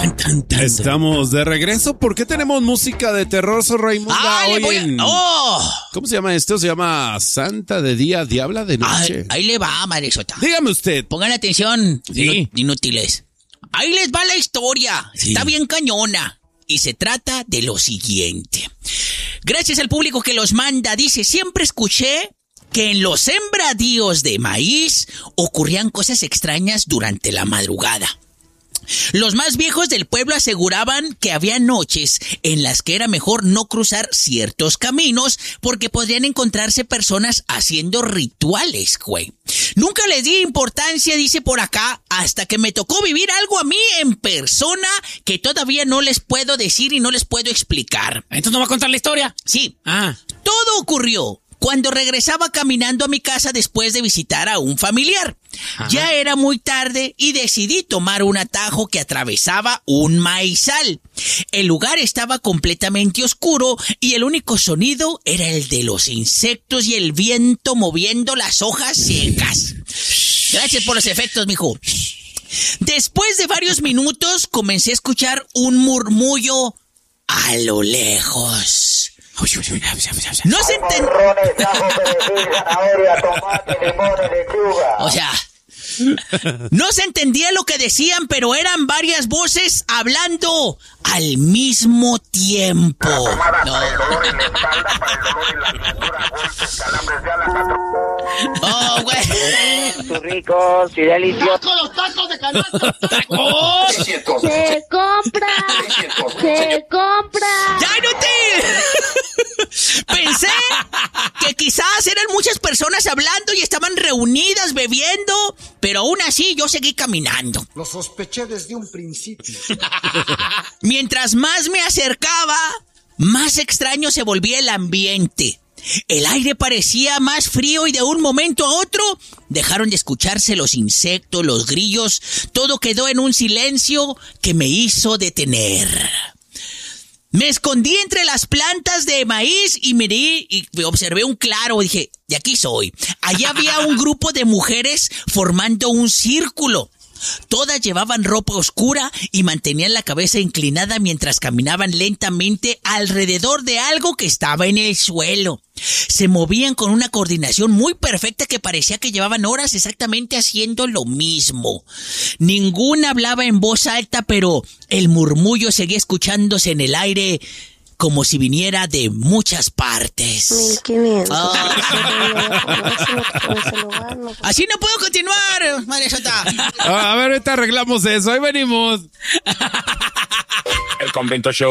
Estamos de regreso. ¿Por qué tenemos música de terror, Sor Raimunda? ¿Cómo se llama esto? Se llama Santa de día, Diabla de noche. Ahí le va, Madre Sota. Dígame usted. Pongan atención, Sí. inútiles. Ahí les va la historia. Sí. Está bien cañona. Y se trata de lo siguiente. Gracias al público que los manda, dice, siempre escuché que en los sembradíos de maíz ocurrían cosas extrañas durante la madrugada. Los más viejos del pueblo aseguraban que había noches en las que era mejor no cruzar ciertos caminos porque podrían encontrarse personas haciendo rituales, güey. Nunca les di importancia, dice por acá, hasta que me tocó vivir algo a mí en persona que todavía no les puedo decir y no les puedo explicar. ¿Entonces no va a contar la historia? Sí. Todo ocurrió cuando regresaba caminando a mi casa después de visitar a un familiar. Ajá. Ya era muy tarde y decidí tomar un atajo que atravesaba un maizal. El lugar estaba completamente oscuro y el único sonido era el de los insectos y el viento moviendo las hojas secas. Gracias por los efectos, mijo. Después de varios minutos comencé a escuchar un murmullo a lo lejos. No se entendía. O sea, no se entendía lo que decían, pero eran varias voces hablando al mismo tiempo. Güey. Ricos y deliciosos. ¡Los tacos de canasta! ¡Se compra! ¡Se compra! ¡Ya no te! Pensé que quizás eran muchas personas hablando y estaban reunidas bebiendo, pero aún así yo seguí caminando. Lo sospeché desde un principio. Mientras más me acercaba, más extraño se volvía el ambiente. El aire parecía más frío y de un momento a otro dejaron de escucharse los insectos, los grillos. Todo quedó en un silencio que me hizo detener. Me escondí entre las plantas de maíz y miré y observé un claro. Dije, de aquí soy. Allá había un grupo de mujeres formando un círculo. Todas llevaban ropa oscura y mantenían la cabeza inclinada mientras caminaban lentamente alrededor de algo que estaba en el suelo. Se movían con una coordinación muy perfecta que parecía que llevaban horas exactamente haciendo lo mismo. Ninguna hablaba en voz alta, pero el murmullo seguía escuchándose en el aire como si viniera de muchas partes. 1500. Así no puedo continuar, Madre Sota. A ver, ahorita arreglamos eso. Ahí venimos. El Convento Show.